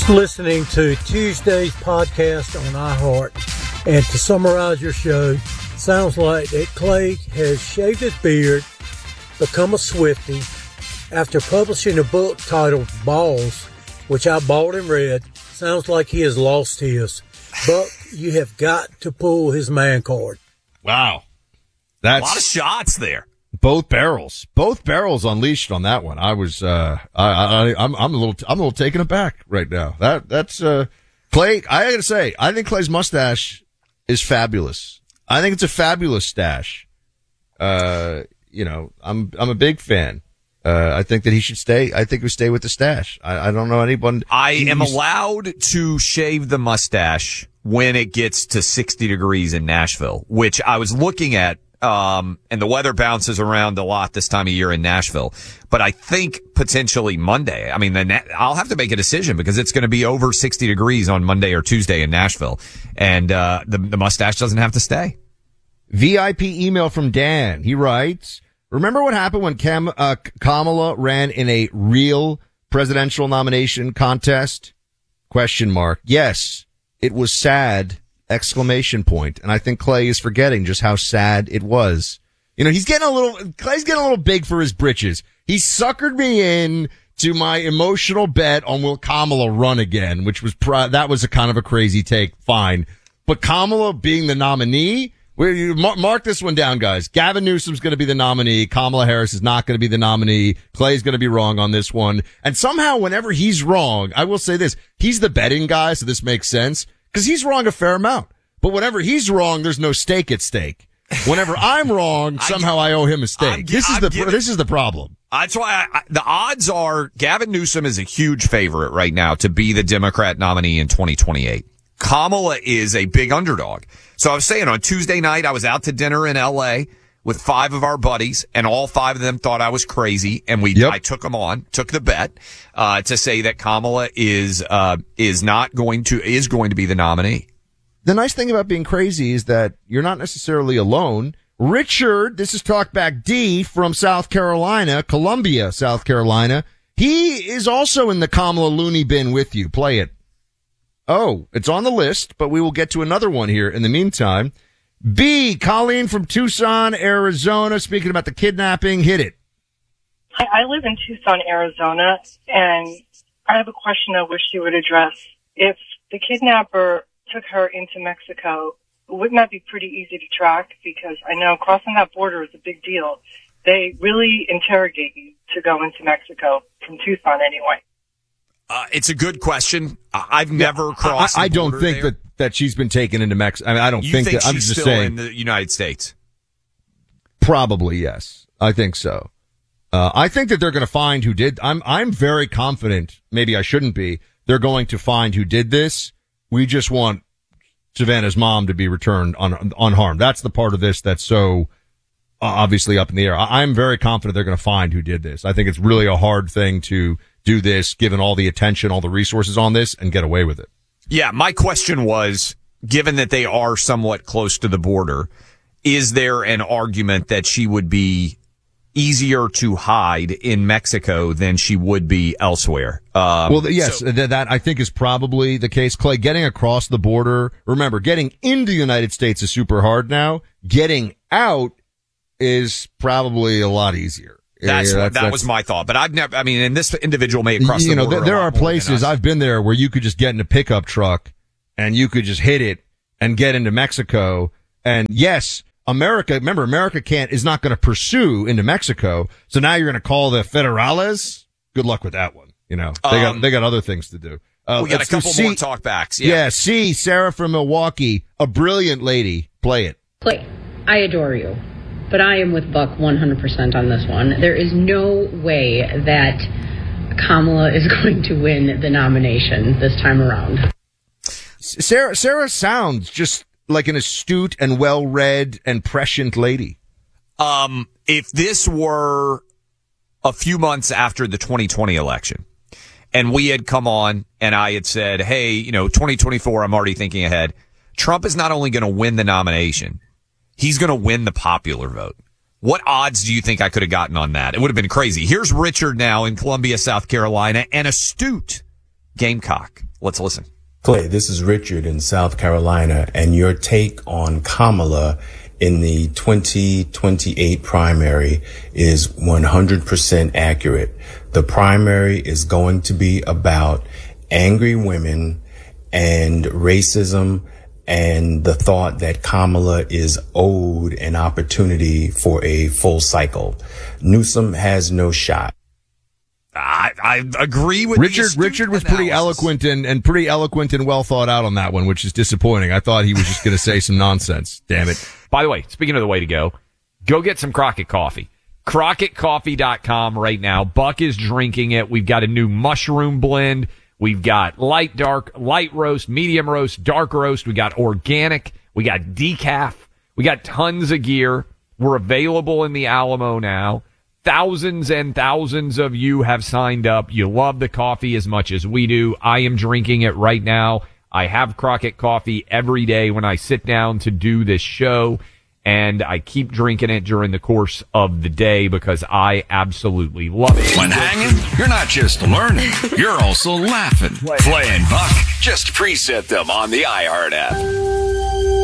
Just listening to Tuesday's podcast on iHeart, and to summarize your show, sounds like that Clay has shaved his beard, become a Swiftie, after publishing a book titled Balls, which I bought and read. Sounds like he has lost his. Buck, you have got to pull his man card. Wow. That's a lot of shots there. Both barrels unleashed on that one. I was, I'm a little taken aback right now. That's Clay. I gotta say, I think Clay's mustache is fabulous. I think it's a fabulous stash. I'm a big fan. I think that he should stay. I think we stay with the stash. I don't know anyone. I am allowed to shave the mustache when it gets to 60 degrees in Nashville, which I was looking at. And the weather bounces around a lot this time of year in Nashville. But I think potentially Monday. I mean, I'll have to make a decision because it's going to be over 60 degrees on Monday or Tuesday in Nashville. And the mustache doesn't have to stay. VIP email from Dan. He writes, remember what happened when Kamala ran in a real presidential nomination contest? ? Yes, it was sad. ! And I think Clay is forgetting just how sad it was. Clay's getting a little big for his britches. He suckered me in to my emotional bet on will Kamala run again, which was, that was a kind of a crazy take. Fine. But Kamala being the nominee, mark this one down, guys. Gavin Newsom's going to be the nominee. Kamala Harris is not going to be the nominee. Clay's going to be wrong on this one. And somehow whenever he's wrong, I will say this, he's the betting guy, so this makes sense. Because he's wrong a fair amount. But whenever he's wrong, there's no stake at stake. Whenever I'm wrong, somehow I owe him a stake. This is the problem. That's why the odds are Gavin Newsom is a huge favorite right now to be the Democrat nominee in 2028. Kamala is a big underdog. So I was saying on Tuesday night, I was out to dinner in L.A. with 5 of our buddies, and all 5 of them thought I was crazy, and I took the bet, to say that Kamala is going to be the nominee. The nice thing about being crazy is that you're not necessarily alone. Richard, this is Talkback D from South Carolina, Columbia, South Carolina. He is also in the Kamala loony bin with you. Play it. Oh, it's on the list, but we will get to another one here in the meantime. B, Colleen from Tucson, Arizona, speaking about the kidnapping. Hit it. I live in Tucson, Arizona, and I have a question I wish you would address. If the kidnapper took her into Mexico, wouldn't that be pretty easy to track? Because I know crossing that border is a big deal. They really interrogate you to go into Mexico, from Tucson anyway. It's a good question. I've never crossed I the border don't think there. that she's been taken into Mexico. I mean, I don't think that. I'm she's just still saying. in the United States? Probably, yes. I think so. I think that they're going to find who did. I'm very confident. Maybe I shouldn't be. They're going to find who did this. We just want Savannah's mom to be returned unharmed. That's the part of this that's so obviously up in the air. I'm very confident they're going to find who did this. I think it's really a hard thing to do this, given all the attention, all the resources on this, and get away with it. Yeah, my question was, given that they are somewhat close to the border, is there an argument that she would be easier to hide in Mexico than she would be elsewhere? Yes, that I think is probably the case. Clay, getting across the border, remember, getting into the United States is super hard now. Getting out is probably a lot easier. That was my thought, but I've never. I mean, and this individual may have crossed the border. There are places I've been there where you could just get in a pickup truck and you could just hit it and get into Mexico. And yes, America is not going to pursue into Mexico. So now you're going to call the federales. Good luck with that one. They got other things to do. We got a couple more talkbacks. Yeah. C, Sarah from Milwaukee, a brilliant lady. Play it. Clay, I adore you. But I am with Buck 100% on this one. There is no way that Kamala is going to win the nomination this time around. Sarah sounds just like an astute and well-read and prescient lady. If this were a few months after the 2020 election, and we had come on and I had said, hey, 2024, I'm already thinking ahead. Trump is not only going to win the nomination, he's going to win the popular vote. What odds do you think I could have gotten on that? It would have been crazy. Here's Richard now in Columbia, South Carolina, an astute Gamecock. Let's listen. Clay, this is Richard in South Carolina, and your take on Kamala in the 2028 primary is 100% accurate. The primary is going to be about angry women and racism and the thought that Kamala is owed an opportunity for a full cycle. Newsom has no shot. I agree with Richard. Richard was pretty eloquent and pretty eloquent and well thought out on that one, which is disappointing. I thought he was just going to say some nonsense. Damn it. By the way, speaking of the way to go get some Crockett coffee. CrockettCoffee.com right now. Buck is drinking it. We've got a new mushroom blend. We've got light, dark, light roast, medium roast, dark roast. We got organic. We got decaf. We got tons of gear. We're available in the Alamo now. Thousands and thousands of you have signed up. You love the coffee as much as we do. I am drinking it right now. I have Crockett coffee every day when I sit down to do this show, and I keep drinking it during the course of the day because I absolutely love it. When hanging, you're not just learning, you're also laughing. Clay and Buck, just preset them on the iHeart app.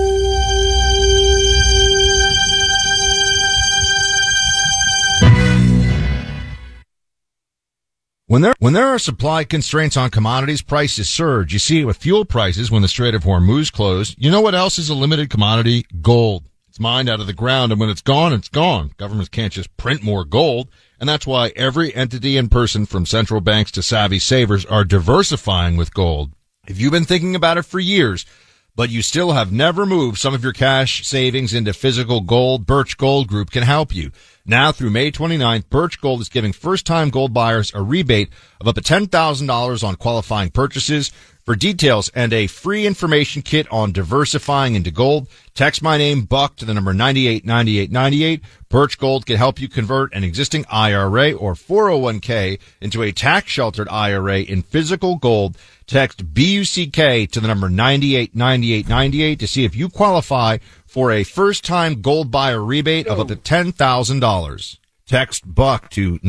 When there are supply constraints on commodities, prices surge. You see it with fuel prices when the Strait of Hormuz closed. You know what else is a limited commodity? Gold. It's mined out of the ground, and when it's gone, it's gone. Governments can't just print more gold, and that's why every entity and person from central banks to savvy savers are diversifying with gold. If you've been thinking about it for years, but you still have never moved some of your cash savings into physical gold, Birch Gold Group can help you. Now through May 29th, Birch Gold is giving first-time gold buyers a rebate of up to $10,000 on qualifying purchases. For details and a free information kit on diversifying into gold, text my name, Buck, to the number 989898. Birch Gold can help you convert an existing IRA or 401k into a tax-sheltered IRA in physical gold. Text BUCK to the number 989898 to see if you qualify for a first-time gold buyer rebate of up to $10,000. Text Buck to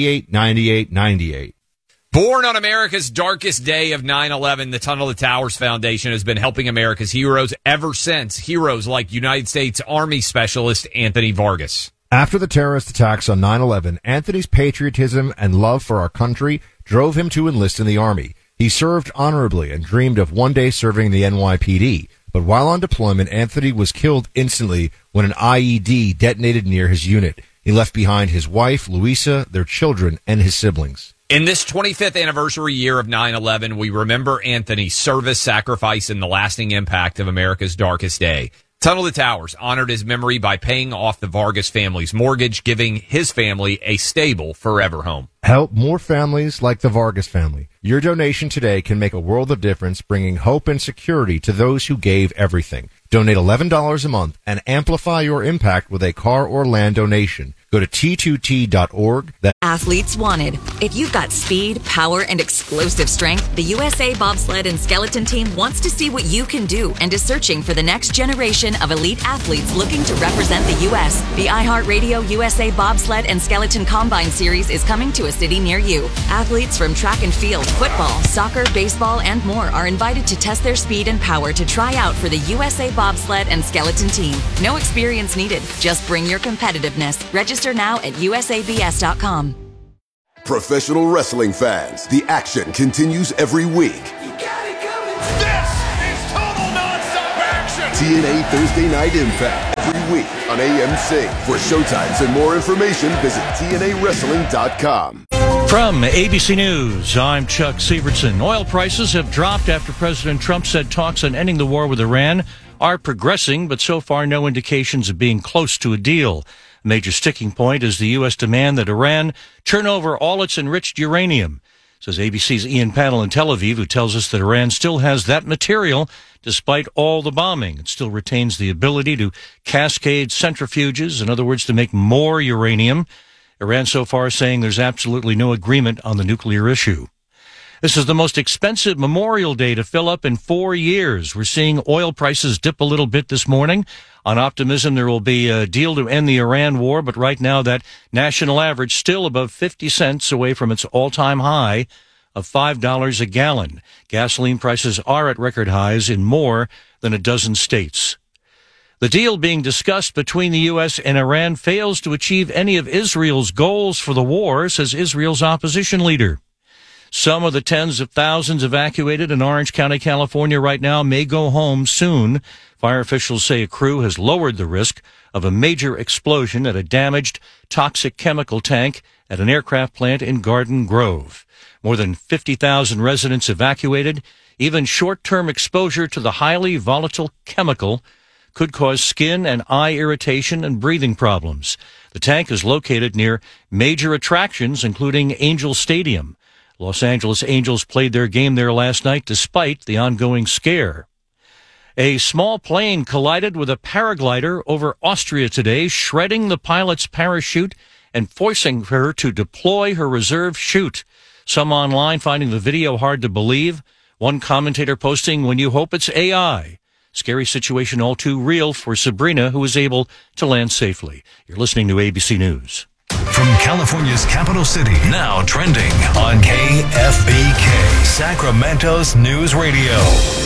989898. Born on America's darkest day of 9/11, the Tunnel to Towers Foundation has been helping America's heroes ever since. Heroes like United States Army Specialist Anthony Vargas. After the terrorist attacks on 9/11, Anthony's patriotism and love for our country drove him to enlist in the Army. He served honorably and dreamed of one day serving the NYPD. But while on deployment, Anthony was killed instantly when an IED detonated near his unit. He left behind his wife, Louisa, their children, and his siblings. In this 25th anniversary year of 9/11, we remember Anthony's service, sacrifice, and the lasting impact of America's darkest day. Tunnel to Towers honored his memory by paying off the Vargas family's mortgage, giving his family a stable forever home. Help more families like the Vargas family. Your donation today can make a world of difference, bringing hope and security to those who gave everything. Donate $11 a month and amplify your impact with a car or land donation. Go to T2T.org. Athletes wanted. If you've got speed, power, and explosive strength, the USA Bobsled and Skeleton Team wants to see what you can do and is searching for the next generation of elite athletes looking to represent the U.S. The iHeartRadio USA Bobsled and Skeleton Combine Series is coming to a city near you. Athletes from track and field, football, soccer, baseball, and more are invited to test their speed and power to try out for the USA Bobsled and Skeleton Team. No experience needed. Just bring your competitiveness. Register now at usabs.com. Professional wrestling fans, the action continues every week. You got it coming. This is total nonstop action. TNA Thursday Night Impact every week on AMC. For showtimes and more information, visit TNAWrestling.com. From ABC News, I'm Chuck Severson. Oil prices have dropped after President Trump said talks on ending the war with Iran are progressing, but so far no indications of being close to a deal. A major sticking point is the U.S. demand that Iran turn over all its enriched uranium, says ABC's Ian Pannell in Tel Aviv, who tells us that Iran still has that material despite all the bombing. It still retains the ability to cascade centrifuges, in other words, to make more uranium. Iran so far saying there's absolutely no agreement on the nuclear issue. This is the most expensive Memorial Day to fill up in 4 years. We're seeing oil prices dip a little bit this morning. On optimism, there will be a deal to end the Iran war, but right now that national average still above 50 cents away from its all-time high of $5 a gallon. Gasoline prices are at record highs in more than a dozen states. The deal being discussed between the U.S. and Iran fails to achieve any of Israel's goals for the war, says Israel's opposition leader. Some of the tens of thousands evacuated in Orange County, California right now may go home soon. Fire officials say a crew has lowered the risk of a major explosion at a damaged toxic chemical tank at an aircraft plant in Garden Grove. More than 50,000 residents evacuated. Even short-term exposure to the highly volatile chemical could cause skin and eye irritation and breathing problems. The tank is located near major attractions, including Angel Stadium. Los Angeles Angels played their game there last night despite the ongoing scare. A small plane collided with a paraglider over Austria today, shredding the pilot's parachute and forcing her to deploy her reserve chute. Some online finding the video hard to believe. One commentator posting, "When you hope it's AI." Scary situation all too real for Sabrina, who was able to land safely. You're listening to ABC News. From California's capital city, now trending on KFBK, Sacramento's news radio.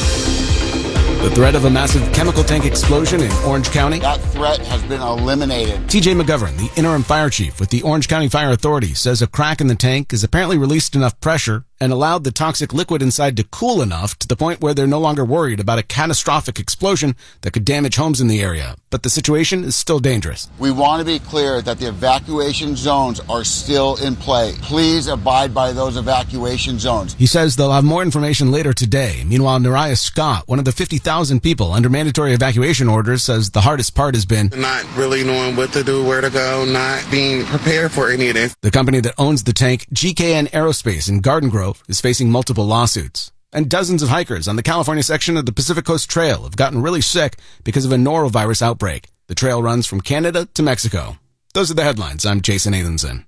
The threat of a massive chemical tank explosion in Orange County. That threat has been eliminated. TJ McGovern, the interim fire chief with the Orange County Fire Authority, says a crack in the tank has apparently released enough pressure and allowed the toxic liquid inside to cool enough to the point where they're no longer worried about a catastrophic explosion that could damage homes in the area. But the situation is still dangerous. We want to be clear that the evacuation zones are still in play. Please abide by those evacuation zones. He says they'll have more information later today. Meanwhile, Nariah Scott, one of the 50,000 people under mandatory evacuation orders, says the hardest part has been not really knowing what to do, where to go, not being prepared for any of this. The company that owns the tank, GKN Aerospace in Garden Grove, is facing multiple lawsuits. And dozens of hikers on the California section of the Pacific Coast Trail have gotten really sick because of a norovirus outbreak. The trail runs from Canada to Mexico. Those are the headlines. I'm Jason Nathanson.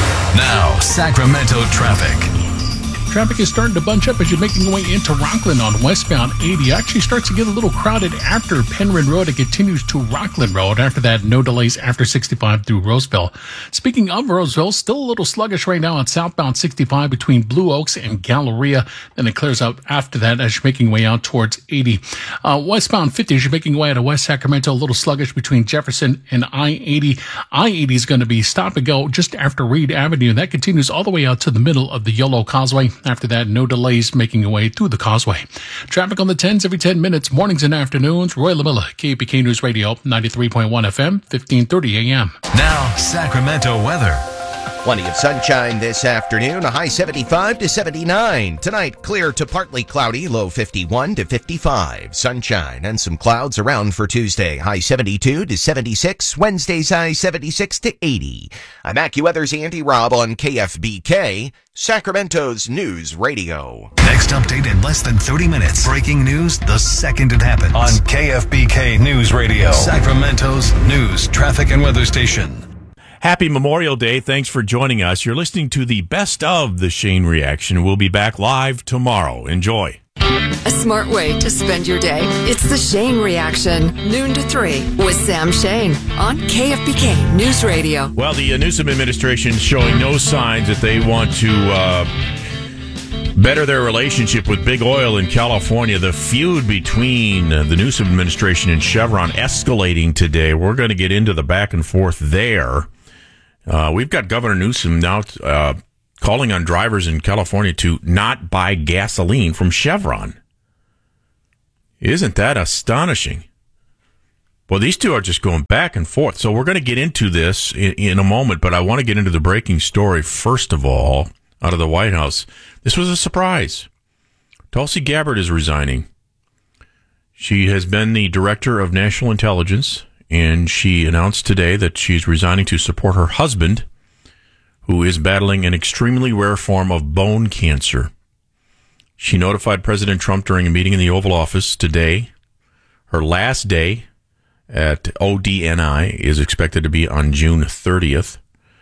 Now, Sacramento traffic. Traffic is starting to bunch up as you're making your way into Rockland on westbound 80. Actually starts to get a little crowded after Penryn Road. It continues to Rockland Road. After that, no delays after 65 through Roseville. Speaking of Roseville, still a little sluggish right now on southbound 65 between Blue Oaks and Galleria. Then it clears up after that as you're making your way out towards 80. Westbound 50 as you're making your way out of West Sacramento, a little sluggish between Jefferson and I-80. I-80 is going to be stop and go just after Reed Avenue. That continues all the way out to the middle of the Yolo Causeway. After that, no delays making your way through the causeway. Traffic on the 10s every 10 minutes, mornings and afternoons. Roy LaMilla, KPK News Radio, 93.1 FM, 1530 AM. Now, Sacramento weather. Plenty of sunshine this afternoon, a high 75 to 79. Tonight, clear to partly cloudy, low 51 to 55. Sunshine and some clouds around for Tuesday, high 72 to 76. Wednesday's high 76 to 80. I'm AccuWeather's Andy Robb on KFBK, Sacramento's News Radio. Next update in less than 30 minutes. Breaking news the second it happens on KFBK News Radio, Sacramento's news, traffic, and weather station. Happy Memorial Day. Thanks for joining us. You're listening to the best of the Shane Reaction. We'll be back live tomorrow. Enjoy. A smart way to spend your day. It's the Shane Reaction, noon to 3 with Sam Shane on KFBK News Radio. Well, the Newsom administration is showing no signs that they want to better their relationship with big oil in California. The feud between the Newsom administration and Chevron escalating today. We're going to get into the back and forth there. We've got Governor Newsom now calling on drivers in California to not buy gasoline from Chevron. Isn't that astonishing? Well, these two are just going back and forth. So we're going to get into this in a moment, but I want to get into the breaking story first of all out of the White House. This was a surprise. Tulsi Gabbard is resigning. She has been the director of national intelligence, and she announced today that she's resigning to support her husband, who is battling an extremely rare form of bone cancer. She notified President Trump during a meeting in the Oval Office today. Her last day at ODNI is expected to be on June 30th.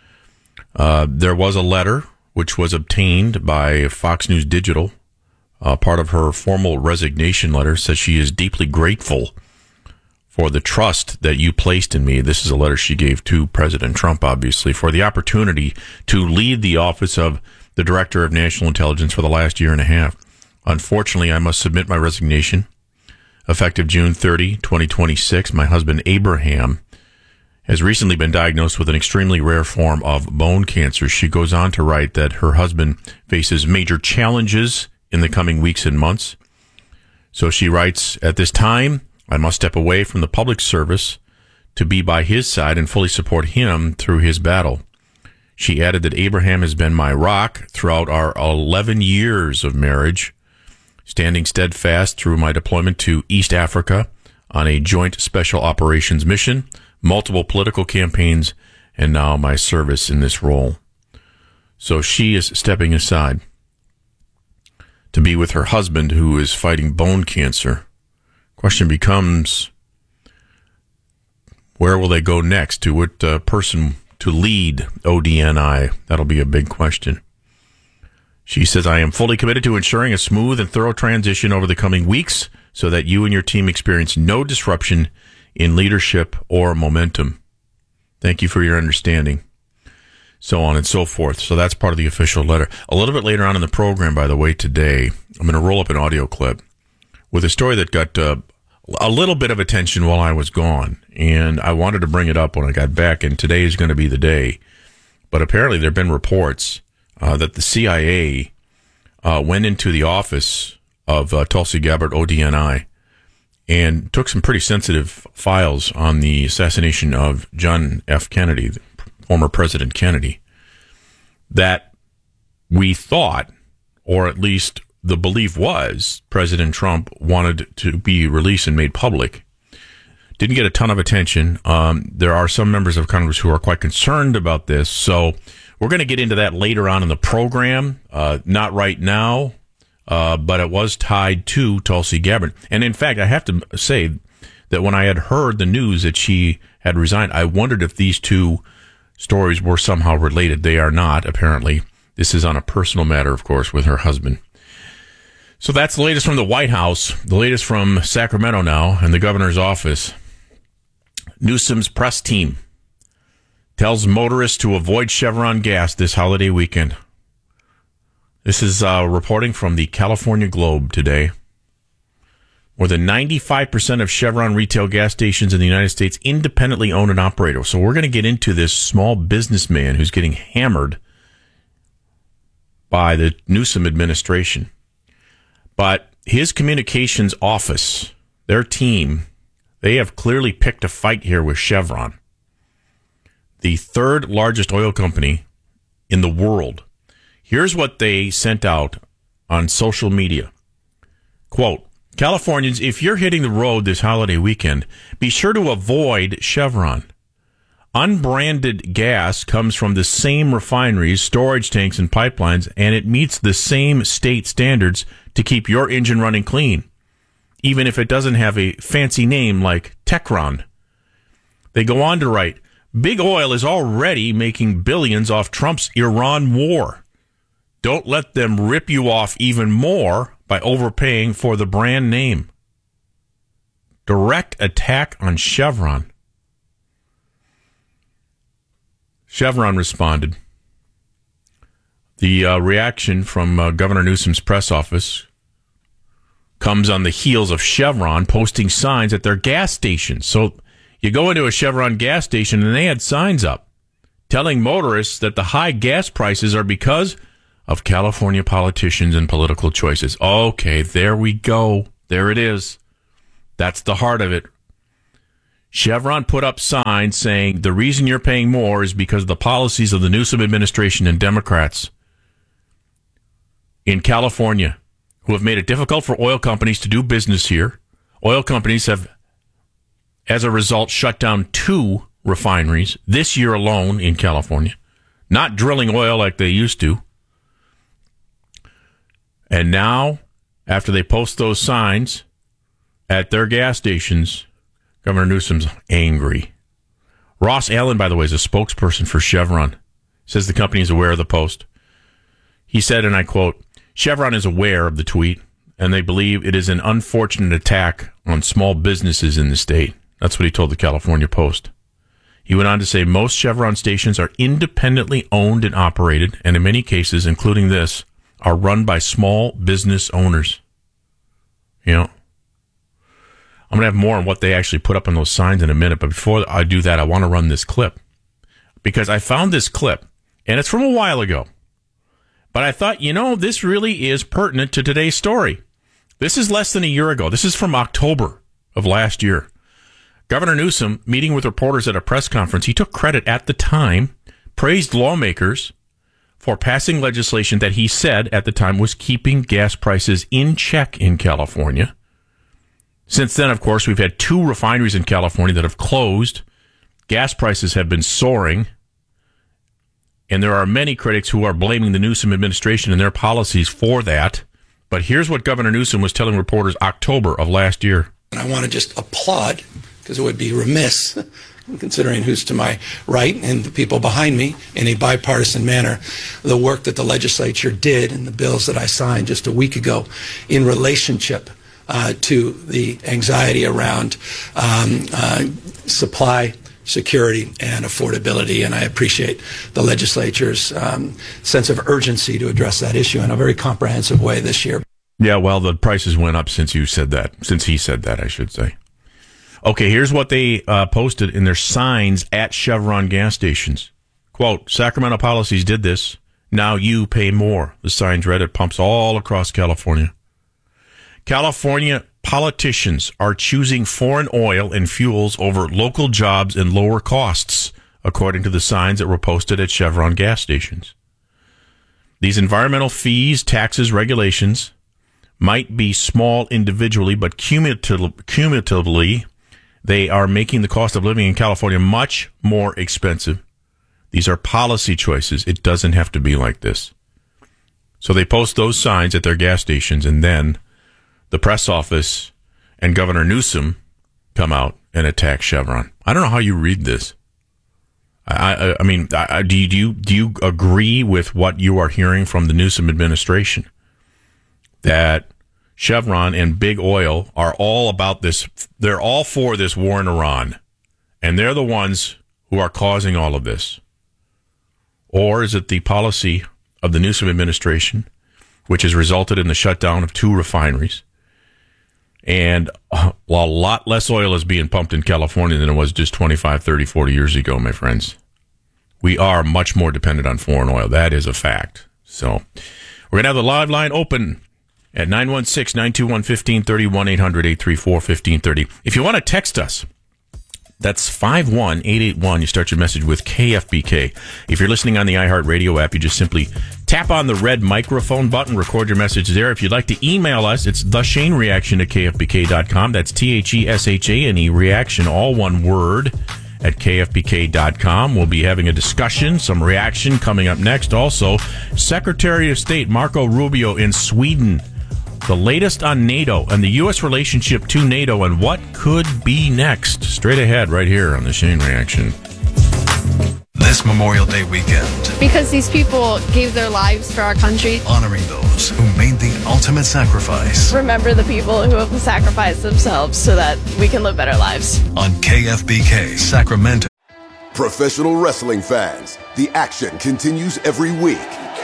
There was a letter which was obtained by Fox News Digital. Part of her formal resignation letter says she is deeply grateful for the trust that you placed in me. This is a letter she gave to President Trump, obviously, for the opportunity to lead the office of the Director of National Intelligence for the last year and a half. Unfortunately, I must submit my resignation. Effective June 30, 2026, my husband Abraham has recently been diagnosed with an extremely rare form of bone cancer. She goes on to write that her husband faces major challenges in the coming weeks and months. So she writes, at this time, I must step away from the public service to be by his side and fully support him through his battle. She added that Abraham has been my rock throughout our 11 years of marriage, standing steadfast through my deployment to East Africa on a joint special operations mission, multiple political campaigns, and now my service in this role. So she is stepping aside to be with her husband, who is fighting bone cancer. Question becomes, where will they go next? To what person to lead ODNI? That'll be a big question. She says, I am fully committed to ensuring a smooth and thorough transition over the coming weeks so that you and your team experience no disruption in leadership or momentum. Thank you for your understanding. So on and so forth. So that's part of the official letter. A little bit later on in the program, by the way, today, I'm going to roll up an audio clip with a story that got a little bit of attention while I was gone. And I wanted to bring it up when I got back, and today is going to be the day. But apparently there have been reports that the CIA went into the office of Tulsi Gabbard, ODNI, and took some pretty sensitive files on the assassination of John F. Kennedy, former President Kennedy, that we thought, or at least the belief was, President Trump wanted to be released and made public. Didn't get a ton of attention. There are some members of Congress who are quite concerned about this, so we're going to get into that later on in the program. Not right now, but it was tied to Tulsi Gabbard. And in fact, I have to say that when I had heard the news that she had resigned, I wondered if these two stories were somehow related. They are not, apparently. This is on a personal matter, of course, with her husband. So that's the latest from the White House, the latest from Sacramento now, and the governor's office. Newsom's press team tells motorists to avoid Chevron gas this holiday weekend. This is reporting from the California Globe today. More than 95% of Chevron retail gas stations in the United States independently own and operate. So we're going to get into this small businessman who's getting hammered by the Newsom administration. But his communications office, their team, they have clearly picked a fight here with Chevron, the third largest oil company in the world. Here's what they sent out on social media. Quote, Californians, if you're hitting the road this holiday weekend, be sure to avoid Chevron. Unbranded gas comes from the same refineries, storage tanks, and pipelines, and it meets the same state standards to keep your engine running clean, even if it doesn't have a fancy name like Techron. They go on to write, Big Oil is already making billions off Trump's Iran war. Don't let them rip you off even more by overpaying for the brand name. Direct attack on Chevron. Chevron responded. The reaction from Governor Newsom's press office comes on the heels of Chevron posting signs at their gas stations. So you go into a Chevron gas station and they had signs up telling motorists that the high gas prices are because of California politicians and political choices. Okay, there we go. There it is. That's the heart of it. Chevron put up signs saying the reason you're paying more is because of the policies of the Newsom administration and Democrats in California, who have made it difficult for oil companies to do business here. Oil companies have, as a result, shut down 2 refineries this year alone in California, not drilling oil like they used to. And now, after they post those signs at their gas stations, Governor Newsom's angry. Ross Allen, by the way, is a spokesperson for Chevron. Says the company is aware of the post. He said, and I quote, Chevron is aware of the tweet, and they believe it is an unfortunate attack on small businesses in the state. That's what he told the California Post. He went on to say most Chevron stations are independently owned and operated, and in many cases, including this, are run by small business owners. You know, I'm going to have more on what they actually put up on those signs in a minute, but before I do that, I want to run this clip. Because I found this clip, and it's from a while ago. But I thought, this really is pertinent to today's story. This is less than a year ago. This is from October of last year. Governor Newsom, meeting with reporters at a press conference, he took credit at the time, praised lawmakers for passing legislation that he said at the time was keeping gas prices in check in California. Since then, of course, we've had 2 refineries in California that have closed. Gas prices have been soaring. And there are many critics who are blaming the Newsom administration and their policies for that. But here's what Governor Newsom was telling reporters October of last year. And I want to just applaud, because it would be remiss, considering who's to my right and the people behind me, in a bipartisan manner, the work that the legislature did and the bills that I signed just a week ago in relationship to the anxiety around supply security and affordability, and I appreciate the legislature's sense of urgency to address that issue in a very comprehensive way this year. Yeah, well, the prices went up since he said that, I should say. Okay, here's what they posted in their signs at Chevron gas stations. Quote, Sacramento Policies did this. Now you pay more. The signs read at pumps all across California. California politicians are choosing foreign oil and fuels over local jobs and lower costs, according to the signs that were posted at Chevron gas stations. These environmental fees, taxes, regulations might be small individually, but cumulatively, they are making the cost of living in California much more expensive. These are policy choices. It doesn't have to be like this. So they post those signs at their gas stations, and then the press office and Governor Newsom come out and attack Chevron. I don't know how you read this. I mean, do you agree with what you are hearing from the Newsom administration, that Chevron and big oil are all about this? They're all for this war in Iran, and they're the ones who are causing all of this. Or is it the policy of the Newsom administration, which has resulted in the shutdown of 2 refineries? And a lot less oil is being pumped in California than it was just 25, 30, 40 years ago, my friends. We are much more dependent on foreign oil. That is a fact. So we're going to have the live line open at 916-921-1530, 1-800-834-1530. If you want to text us, that's 51881. You start your message with KFBK. If you're listening on the iHeartRadio app, you just simply tap on the red microphone button, record your message there. If you'd like to email us, it's theshanereaction@kfbk.com. That's THESHANE reaction, all one word, at kfbk.com. We'll be having a discussion, some reaction coming up next. Also, Secretary of State Marco Rubio in Sweden. The latest on NATO and the U.S. relationship to NATO and what could be next. Straight ahead right here on the Shane Reaction. This Memorial Day weekend, because these people gave their lives for our country, honoring those who made the ultimate sacrifice. Remember the people who have sacrificed themselves so that we can live better lives. On KFBK Sacramento. Professional wrestling fans, the action continues every week.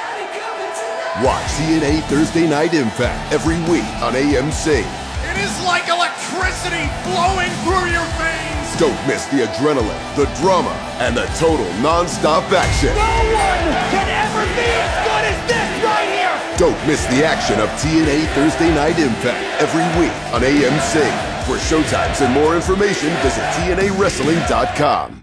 Watch TNA Thursday Night Impact every week on AMC. It is like electricity flowing through your veins. Don't miss the adrenaline, the drama, and the total non-stop action. No one can ever be as good as this right here. Don't miss the action of TNA Thursday Night Impact every week on AMC. For showtimes and more information, visit TNAWrestling.com.